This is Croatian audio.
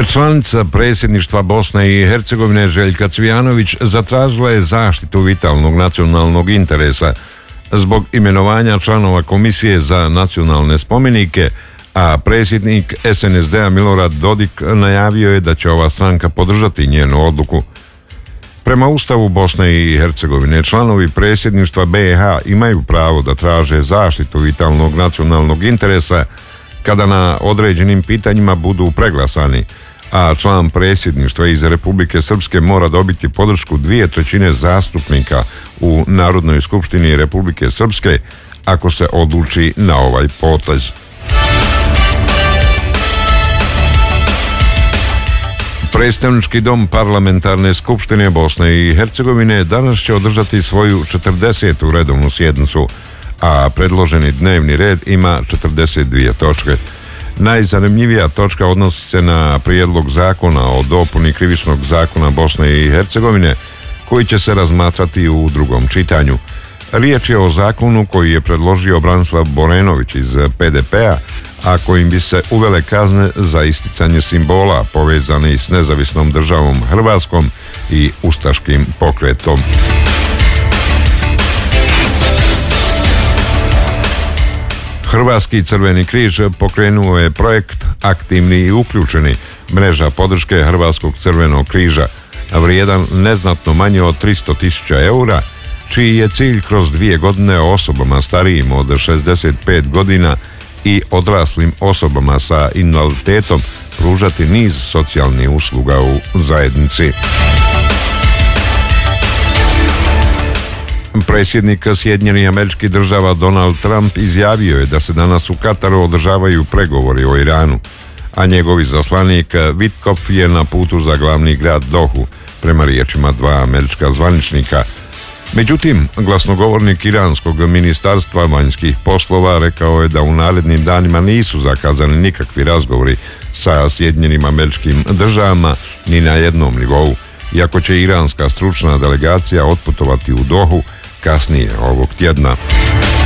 Članica predsjedništva Bosne i Hercegovine Željka Cvijanović zatražila je zaštitu vitalnog nacionalnog interesa zbog imenovanja članova Komisije za nacionalne spomenike, a predsjednik SNSD-a Milorad Dodik najavio je da će ova stranka podržati njenu odluku. Prema Ustavu Bosne i Hercegovine, članovi predsjedništva BiH imaju pravo da traže zaštitu vitalnog nacionalnog interesa kada na određenim pitanjima budu preglasani, a član predsjedništva iz Republike Srpske mora dobiti podršku 2/3 zastupnika u Narodnoj skupštini Republike Srpske ako se odluči na ovaj potez. Predstavnički dom Parlamentarne skupštine Bosne i Hercegovine danas će održati svoju 40. redovnu sjednicu, a predloženi dnevni red ima 42 točke. Najzanimljivija točka odnosi se na prijedlog zakona o dopuni Krivičnog zakona Bosne i Hercegovine, koji će se razmatrati u drugom čitanju. Riječ je o zakonu koji je predložio Branislav Borenović iz PDP-a, a kojim bi se uvele kazne za isticanje simbola povezani s nezavisnom državom Hrvatskom i ustaškim pokretom. Hrvatski Crveni križ pokrenuo je projekt Aktivni i uključeni, mreža podrške Hrvatskog Crvenog križa, vrijedan neznatno manje od 300.000 eura, čiji je cilj kroz 2 godine osobama starijim od 65 godina i odraslim osobama sa invaliditetom pružati niz socijalnih usluga u zajednici. Predsjednik Sjedinjenih Američkih Država Donald Trump izjavio je da se danas u Kataru održavaju pregovori o Iranu, a njegov izaslanik Witkoff je na putu za glavni grad Dohu, prema riječima 2 američka zvaničnika. Međutim, glasnogovornik iranskog ministarstva vanjskih poslova rekao je da u narednim danima nisu zakazani nikakvi razgovori sa Sjedinjenim Američkim Državama ni na jednom nivou, iako će iranska stručna delegacija otputovati u Dohu kasnije ovog tjedna.